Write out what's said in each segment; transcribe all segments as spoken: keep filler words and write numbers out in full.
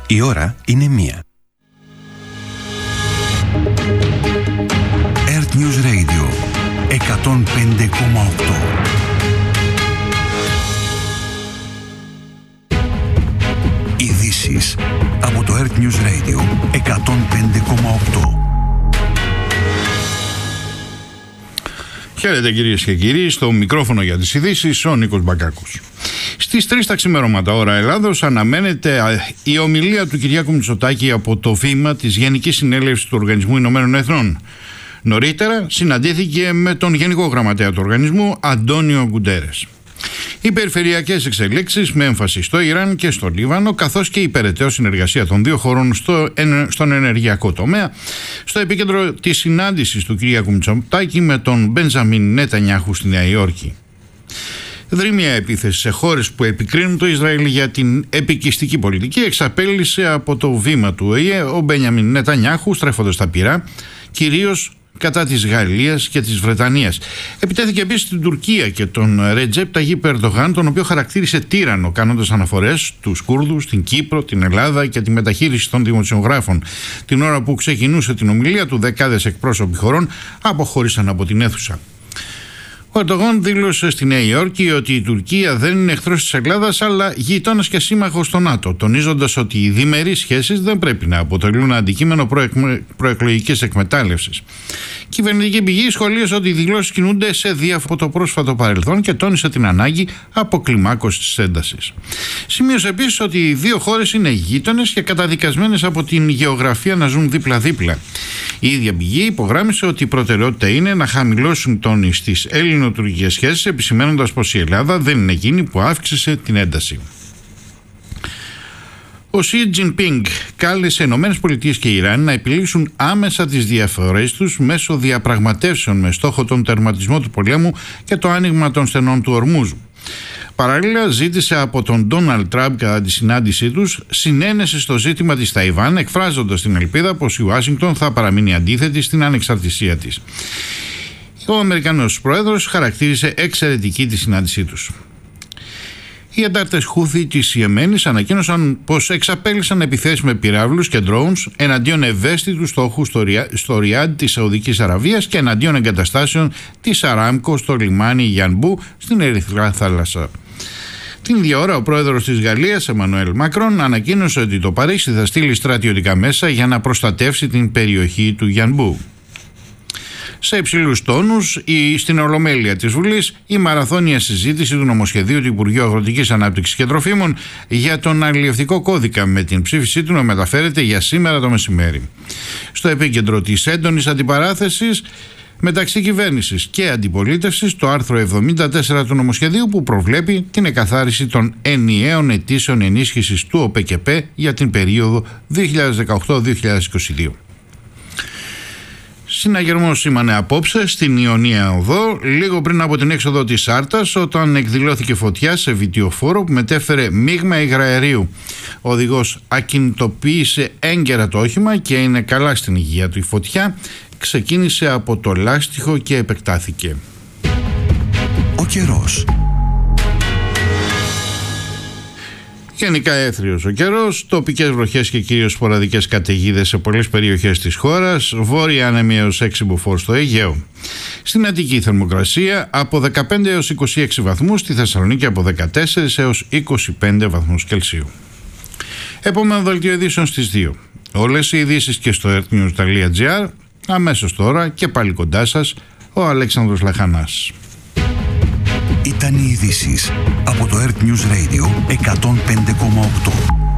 Η ώρα είναι μία. Earth News Radio εκατόν πέντε κόμμα οκτώ. Ειδήσεις από το Earth News Radio εκατόν πέντε κόμμα οκτώ. Χαίρετε κυρίες και κύριοι, στο μικρόφωνο για τις ειδήσεις ο Νίκος Μπακάκος. Στις τρεις τα ξημερώματα ώρα Ελλάδος αναμένεται η ομιλία του Κυριάκου Μητσοτάκη από το βήμα της Γενικής Συνέλευσης του Οργανισμού Ηνωμένων Εθνών. Νωρίτερα συναντήθηκε με τον Γενικό Γραμματέα του Οργανισμού, Αντώνιο Γκουντέρες. Οι περιφερειακές εξελίξεις με έμφαση στο Ιράν και στο Λίβανο, καθώς και η περαιτέρω συνεργασία των δύο χωρών στο, στον ενεργειακό τομέα, στο επίκεντρο της συνάντησης του Κυριάκου Μητσοτάκη με τον Μπεντζαμίν Νετανιάχου στη Νέα Υόρκη. Δρυμία επίθεση σε χώρες που επικρίνουν το Ισραήλ για την επικιστική πολιτική εξαπέλυσε από το βήμα του Ο Ε Ε ο Μπενιαμίν Νετανιάχου, στρέφοντας τα πυρά κυρίως κατά της Γαλλίας και της Βρετανίας. Επιτέθηκε επίσης στην Τουρκία και τον Ρετζέπ Ταγίπ Ερντογάν, τον οποίο χαρακτήρισε τύραννο, κάνοντας αναφορές στους Κούρδους, την Κύπρο, την Ελλάδα και τη μεταχείριση των δημοσιογράφων. Την ώρα που ξεκινούσε την ομιλία του, δεκάδες εκπρόσωποι χωρών αποχώρησαν από την αίθουσα. Ο Ερντογάν δήλωσε στη Νέα Υόρκη ότι η Τουρκία δεν είναι εχθρός της Ελλάδας αλλά γείτονας και σύμμαχος στο ΝΑΤΟ, τονίζοντας ότι οι διμερείς σχέσεις δεν πρέπει να αποτελούν αντικείμενο προεκ... προεκλογικής εκμετάλλευσης. Κυβερνητική πηγή σχολίασε ότι οι δηλώσεις κινούνται σε διάφορο το πρόσφατο παρελθόν και τόνισε την ανάγκη αποκλιμάκωσης της έντασης. Σημείωσε επίσης ότι οι δύο χώρες είναι γείτονες και καταδικασμένες από την γεωγραφία να ζουν δίπλα-δίπλα. Η ίδια πηγή υπογράμμισε ότι η προτεραιότητα είναι να χαμηλώσουν τόνοι στις ελληνοτουρκικές σχέσεις, επισημαίνοντας πως η Ελλάδα δεν είναι εκείνη που αύξησε την ένταση. Ο Σι Τζινπίνγκ κάλεσε ΗΠΑ και Ιράν να επιλύσουν άμεσα τις διαφορές τους μέσω διαπραγματεύσεων με στόχο τον τερματισμό του πολέμου και το άνοιγμα των στενών του Ορμούζ. Παράλληλα, ζήτησε από τον Ντόναλντ Τραμπ κατά τη συνάντησή τους συνένεση στο ζήτημα της Ταϊβάν, εκφράζοντας την ελπίδα πως η Ουάσιγκτον θα παραμείνει αντίθετη στην ανεξαρτησία της. Ο Αμερικανός πρόεδρος χαρακτήρισε εξαιρετική τη συνάντησή τους. Οι αντάρτες Χούθι της Ιεμένης ανακοίνωσαν πως εξαπέλυσαν επιθέσεις με πυράβλους και drones εναντίον ευαίσθητου στόχου στο Ριάντ της Σαουδικής Αραβίας και εναντίον εγκαταστάσεων της Αράμκο στο λιμάνι Γιανμπού στην Ερυθρά Θάλασσα. Την ίδια ώρα, ο πρόεδρος της Γαλλίας, Εμμανουέλ Μακρόν, ανακοίνωσε ότι το Παρίσι θα στείλει στρατιωτικά μέσα για να προστατεύσει την περιοχή του Γιανμπού. Σε υψηλούς τόνους, η, στην Ολομέλεια της Βουλής, η μαραθώνια συζήτηση του νομοσχεδίου του Υπουργείου Αγροτικής Ανάπτυξης και Τροφίμων για τον αλλιευτικό κώδικα, με την ψήφισή του να μεταφέρεται για σήμερα το μεσημέρι. Στο επίκεντρο της έντονης αντιπαράθεσης μεταξύ κυβέρνησης και αντιπολίτευσης, το άρθρο εβδομήντα τέσσερα του νομοσχεδίου που προβλέπει την εκαθάριση των ενιαίων αιτήσεων ενίσχυσης του ΟΠΕΚΕΠ για την περίοδο δύο χιλιάδες δεκαοκτώ με δύο χιλιάδες είκοσι δύο. Συναγερμός σήμανε απόψε στην Ιωνία Οδό, λίγο πριν από την έξοδο της Άρτας, όταν εκδηλώθηκε φωτιά σε βιτιοφόρο που μετέφερε μείγμα υγραερίου. Ο οδηγός ακινητοποίησε έγκαιρα το όχημα και είναι καλά στην υγεία του. Η φωτιά ξεκίνησε από το λάστιχο και επεκτάθηκε. Ο καιρός. Γενικά έθριος ο καιρός, τοπικές βροχές και κυρίως σποραδικές καταιγίδες σε πολλές περιοχές της χώρας, βόρεια άνεμη έως έξι μποφόρ στο Αιγαίο. Στην Αττική θερμοκρασία από δεκαπέντε έως είκοσι έξι βαθμούς, στη Θεσσαλονίκη από δεκατέσσερα έως είκοσι πέντε βαθμούς Κελσίου. Επόμενο δελτίο ειδήσεων στις δύο. Όλες οι ειδήσεις και στο earthnews τελεία gr. Αμέσως τώρα και πάλι κοντά σας ο Αλέξανδρος Λαχανάς. Ήταν οι ειδήσεις από το Earth News Radio εκατόν πέντε κόμμα οκτώ.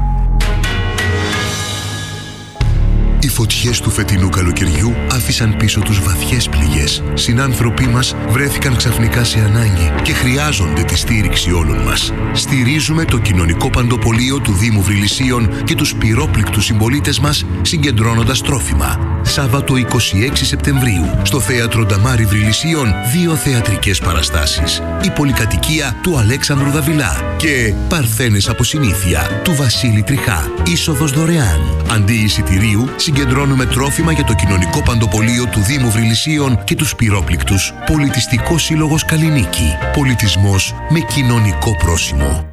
Οι φωτιές του φετινού καλοκαιριού άφησαν πίσω τους βαθιές πληγές. Συνάνθρωποι μας βρέθηκαν ξαφνικά σε ανάγκη και χρειάζονται τη στήριξη όλων μας. Στηρίζουμε το κοινωνικό παντοπολείο του Δήμου Βρυλισσίων και τους πυρόπληκτους συμπολίτες μας, συγκεντρώνοντας τρόφιμα. Σάββατο εικοστή έκτη Σεπτεμβρίου, στο Θέατρο Νταμάρι Βρυλισσίων, δύο θεατρικές παραστάσεις. Η πολυκατοικία του Αλέξανδρου Δαβιλά και Παρθένες από συνήθεια του Βασίλη Τριχά. Είσοδος δωρεάν. Αντί εισιτηρίου, συγκεντρώνουμε τρόφιμα για το κοινωνικό παντοπολείο του Δήμου Βρυλισσίων και τους πυρόπληκτους. Πολιτιστικός Σύλλογος Καλλινίκη. Πολιτισμός με κοινωνικό πρόσημο.